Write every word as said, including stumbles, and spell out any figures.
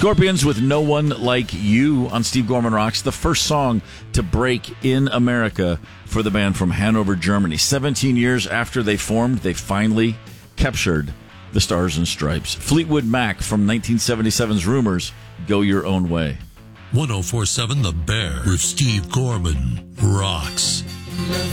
Scorpions with No One Like You on Steve Gorman Rocks, the first song to break in America for the band from Hanover, Germany. seventeen years after they formed, they finally captured the Stars and Stripes. Fleetwood Mac from nineteen seventy-seven's Rumors, Go Your Own Way. ten forty-seven The Bear with Steve Gorman Rocks.